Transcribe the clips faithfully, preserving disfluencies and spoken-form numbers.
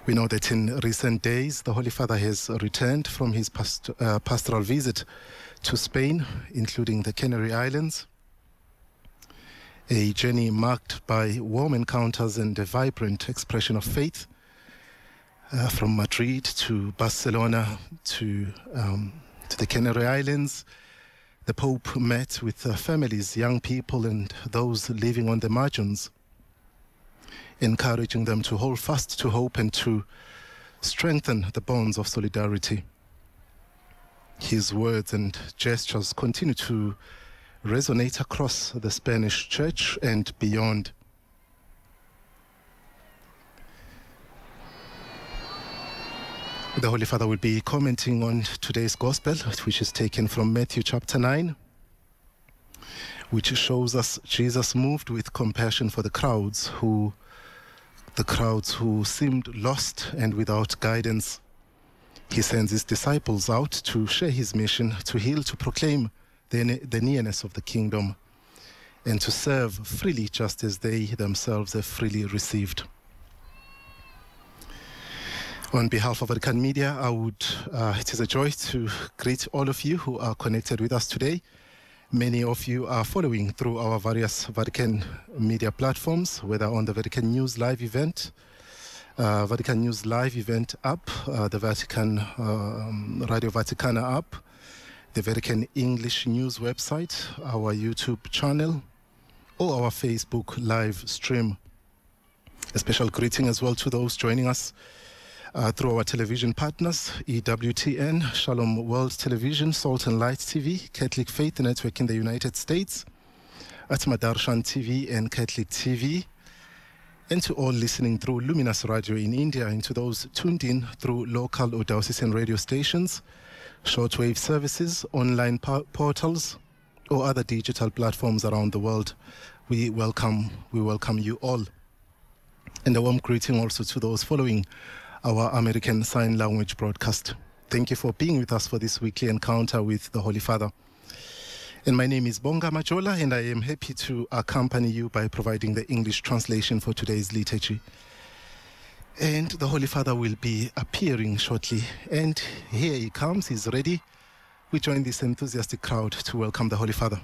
We know that in recent days, the Holy Father has returned from his past, uh, pastoral visit to Spain, including the Canary Islands. A journey marked by warm encounters and a vibrant expression of faith. Uh, from Madrid to Barcelona to, um, to the Canary Islands, the Pope met with uh, families, young people, and those living on the margins, encouraging them to hold fast to hope and to strengthen the bonds of solidarity. His words and gestures continue to resonate across the Spanish Church and beyond. The Holy Father will be commenting on today's Gospel, which is taken from Matthew chapter nine, which shows us Jesus moved with compassion for the crowds who the crowds who seemed lost and without guidance. He sends his disciples out to share his mission, to heal, to proclaim the, the nearness of the kingdom, and to serve freely just as they themselves have freely received. On behalf of Vatican Media, I would, uh, it is a joy to greet all of you who are connected with us today. Many of you are following through our various Vatican Media platforms, whether on the Vatican News Live event, uh, Vatican News Live event app, uh, the Vatican uh, Radio Vaticana app, the Vatican English News website, our YouTube channel, or our Facebook live stream. A special greeting as well to those joining us Uh, through our television partners, E W T N, Shalom World Television, Salt and Light T V, Catholic Faith Network in the United States, Atma Darshan T V and Catholic T V, and to all listening through Luminous Radio in India, and to those tuned in through local or diocesan radio stations, shortwave services, online po- portals, or other digital platforms around the world. We welcome, we welcome you all. And a warm greeting also to those following our American Sign Language broadcast. Thank you for being with us for this weekly encounter with the Holy Father. And my name is Bonga Majola, and I am happy to accompany you by providing the English translation for today's liturgy. And the Holy Father will be appearing shortly. And here he comes, he's ready. We join this enthusiastic crowd to welcome the Holy Father.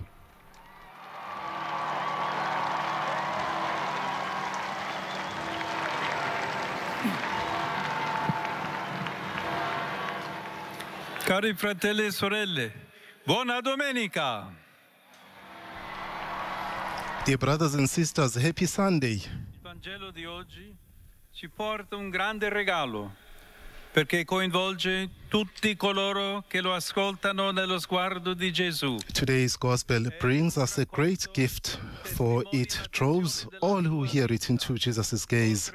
Cari fratelli e sorelle, buona domenica! Dear brothers and sisters, happy Sunday. Il Vangelo di oggi ci porta un grande regalo, perché coinvolge tutti coloro che lo ascoltano nello sguardo di Gesù. Today's Gospel brings us a great gift, for it draws all who hear it into Jesus' gaze.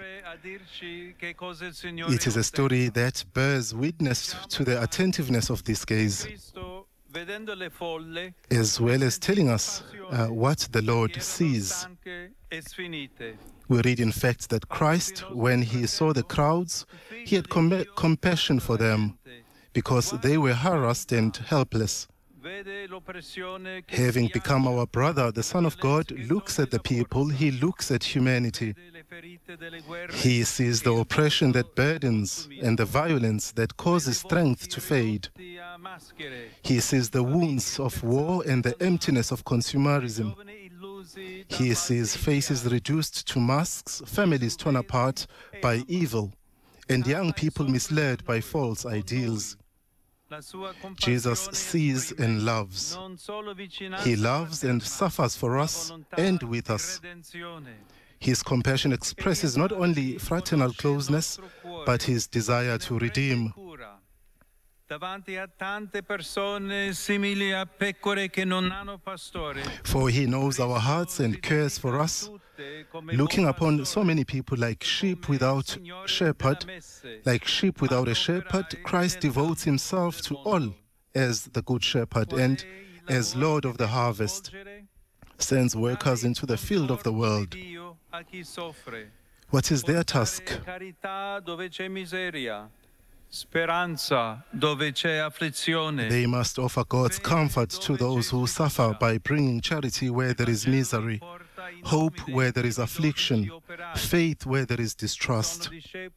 It is a story that bears witness to the attentiveness of this gaze, as well as telling us uh, what the Lord sees. We read, in fact, that Christ, when he saw the crowds, he had com- compassion for them because they were harassed and helpless. Having become our brother, the Son of God looks at the people, he looks at humanity. He sees the oppression that burdens and the violence that causes strength to fade. He sees the wounds of war and the emptiness of consumerism. He sees faces reduced to masks, families torn apart by evil, and young people misled by false ideals. Jesus sees and loves. He loves and suffers for us and with us. His compassion expresses not only fraternal closeness, but his desire to redeem. For he knows our hearts and cares for us, looking upon so many people like sheep without shepherd, like sheep without a shepherd. Christ devotes himself to all as the good shepherd, and as Lord of the harvest, sends workers into the field of the world. What is their task? They must offer God's comfort to those who suffer by bringing charity where there is misery, hope where there is affliction, faith where there is distrust.